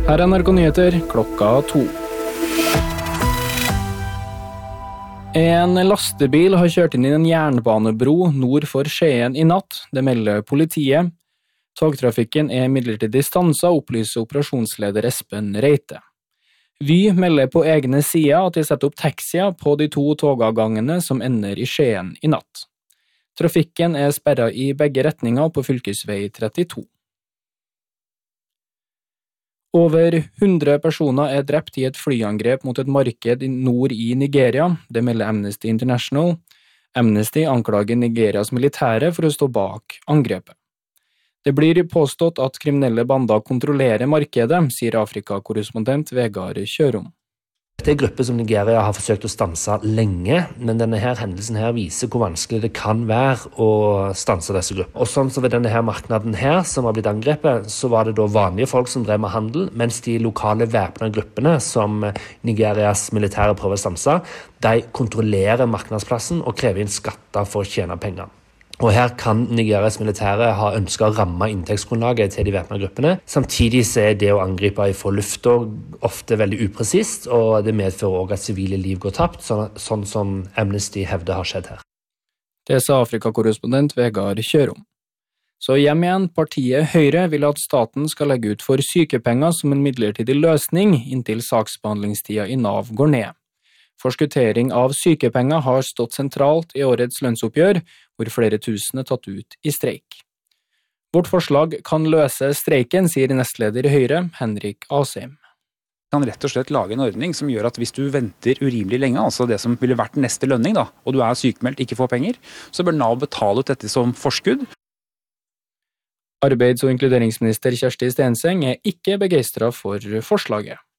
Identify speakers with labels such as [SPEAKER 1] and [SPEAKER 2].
[SPEAKER 1] Her er NRK Nyheter, 2:00. En lastebil har kjørt inn i en jernbanebro nord for Skien i natt, det melder politiet. Togtrafikken er midlertidig stanset, opplyser operasjonsleder Espen Reite. Vy melder på egne sider at de setter opp taxier på de 2 togavgangene som ender i Skien i natt. Trafikken er sperret i begge retninger på fylkesvei 32. Over 100 personer er drept i et flyangrep mot et marked nord i Nigeria, det melder Amnesty International. Amnesty anklager Nigerias militære for å stå bak angrepet. Det blir påstått at kriminelle bander kontrollerer markedet, sier Afrika-korrespondent Vegard Kjørom.
[SPEAKER 2] Det er grupper som Nigeria har forsøkt å stanse lenge, men denne her hendelsen her viser hvor vanskelig det kan være å stanse disse gruppene. Og sånn som ved denne her marknaden her, som har blitt angrepet, så var det da vanlige folk som drev med handel, mens de lokale væpnede gruppene som Nigerias militære prøver å stanse, de kontrollerer marknadsplassen og krever inn skatter for å tjene penger. Og her kan Nigerias militære ha ønsket å ramme inntektsgrunnlaget til de væpnede gruppene. Samtidig så er det å angripe fra lufta ofte veldig upresist, og det medfører også at sivile liv går tapt, sånn som Amnesty hevder har skjedd her.
[SPEAKER 1] Det sa Afrika-korrespondent Vegard Kjørom. Så hjem igjen, partiet Høyre vil at staten skal legge ut for sykepenger som en midlertidig løsning inntil saksbehandlingstida i Nav går ned. Forskuttering av sykepenger har stått sentralt i årets lønnsoppgjør, hvor flere tusen er tatt ut i streik. Vårt forslag kan løse streiken, sier nestleder i Høyre, Henrik Asheim.
[SPEAKER 3] Kan rett og slett lage en ordning som gjør at hvis du venter urimelig lenge, altså det som ville vært neste lønning da, og du er sykemeldt, ikke får penger, så bør Nav betale ut dette som forskudd.
[SPEAKER 1] Arbeids- og inkluderingsminister Kjersti Stenseng er ikke begeistret for forslaget.